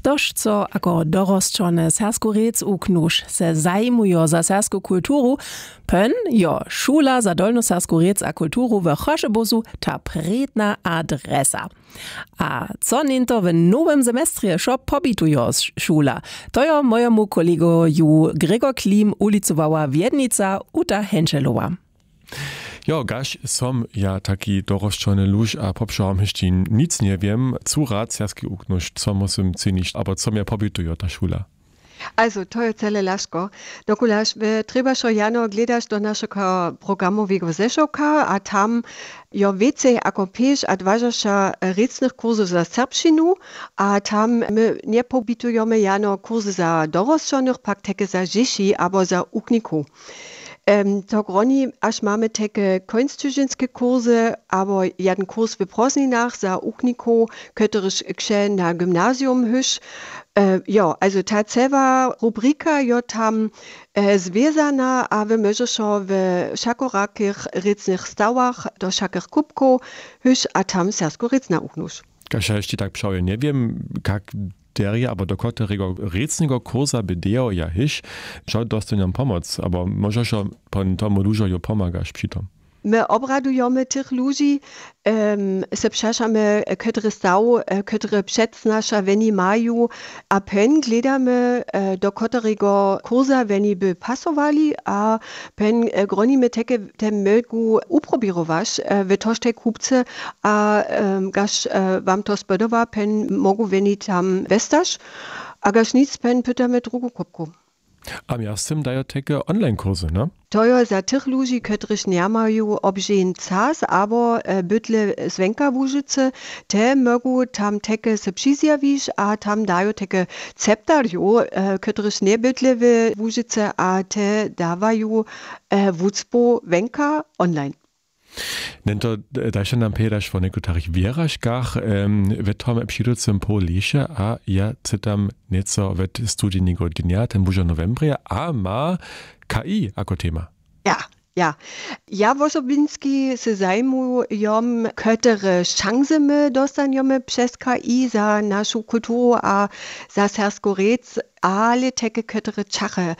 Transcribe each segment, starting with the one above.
Ktoś, co jako dorosczony serskorec uknusz se zajmują za serską kulturu, pen jo szula za dolnoserskorec a kulturu w Choszebuzu ta predna adresa. A co ninto w nowym semestrze szo pobitujo szula, to jo mojemu kolego ju Gregor Klim ulicowała Wiednica Uta Henschelowa. Jo, gaś som ja taki dorosczony luž a popšovam ešte nic nie wiem, co rad serski uknuš, co musím cenić, aber co mnie pobitujo ta šula. Also, to je cele laško. Dokulaš, treba šo jano gledaš do našega programovega zešovka, a tam jo vecej ako peš a dvažaša recnych kurzów za serbšinu, a tam my nie pobitujeme jano kurzy za dorosčonych, pak teke za žiši, abo za ukniku. To groni, aż mamy takie końszczyźńskie kursy, aber jeden kurs w Prosninach za ukniku, köterisch gschen na gymnasium hysch. Ja, also ta cała rubrika jo tam związana, a wy możesz w szakorakich rycnych stałach do szakich kubków hysch, a tam sersko rycna uknusz. Kasia jeszcze tak przałe nie wiem, jak derje, aber do koterego recnego kursa bydeo ja hisz, że dostaniam pomoc, aber może że pan tomu lużo jo pomagasz przy tom. My obradujemy tych ludzi, se przeszamy, które stał, które przedznasza, weni mają, a pen gledamy do którego kursa, weni by pasowali, a pen gronimy takie te mögu uprobirować w tożtej kupce, a gaż wam to spodoba, pen mogu weni tam westasz, a gaż nic pen pytamy drugu kupku. A miastem dają takie online-kursy, no? To je za tych ludzi, których nie mają obżyn czas, albo bydle zwenka w Łużycy, te mogą tam takie se przyzjawić, a tam dają takie ceptarju, których nie bydle w Łużycy, a te dawają wucpo wenka online. Nento da się nam pedaš po nekutárich wieraškach, w tom epšiducem po liše, a ja cytam nieco w studijnego dnia, ten bužo novembria, a ma KI jako tema. Ja. Ja osobinski se zajmujom, które szanse my dostaniemy przez KI za naszą kulturę a za serskorec, ale takie, które czachy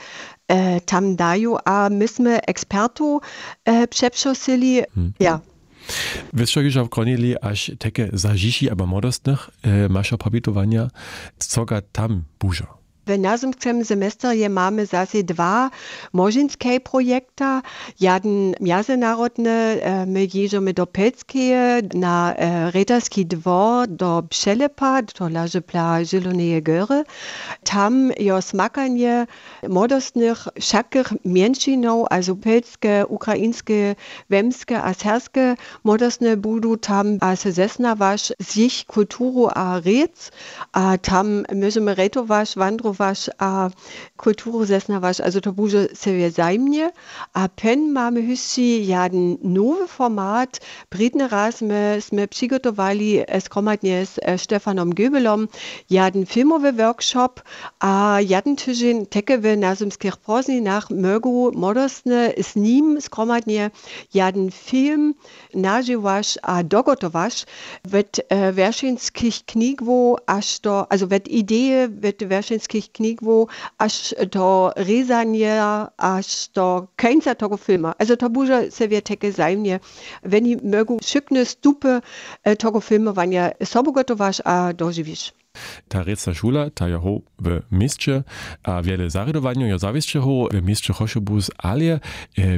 tam dają, a myśmy ekspertów przeprzosili. Ja. Wiesz, już w Kronili aż takie zažiši, aber modostnych masza pobitowania, co ga tam bužo? W następnym semestrze mamy zase dwa možinskie projekta. Jeden międzynarodny, my jedziemy do Pelskie na Redarski dwór do Przelepa, to leży pla Zielonej Góry. Tam jo smakanie modostnych wszakich mięczynów, also pelskie, ukraińskie, wemskie a serskie modostne budu tam a se zesnawasz z ich kulturu a rec, a tam możemy retować, wandrować, a kulturu zesnawasz, also to buże se wzajemnie, a pen mamy hysi jeden nowy format, bridny raz my przygotowali skromadnie z Stefanom Göbelom jeden filmowy workshop, a jeden tydzień teke w nazymskich Prosninach mögu modostne z nim skromadnie jeden film nażywasz a dogotowasz wet werszynskich knigwo aż do, also wet idee wet werszynskich knigwo aż do rezania, aż do końca tego filmu. Also to buże se wie teke zajmnie, wenn i mögu szykne stupy tego filmowania sobo gotowasz a dożywisz. Ta recna szula, ta je ho w mieście, a wiele zaredowania jo zawieszcze ho w mieście Choszebuz, ale